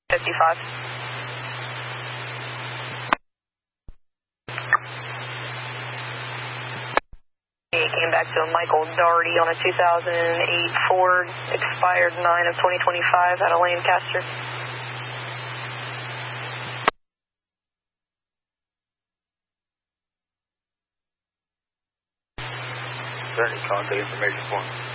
55. He came back to a Michael Daugherty on a 2008 Ford, expired 9 of 2025 out of Lancaster. Is there any contact information for him?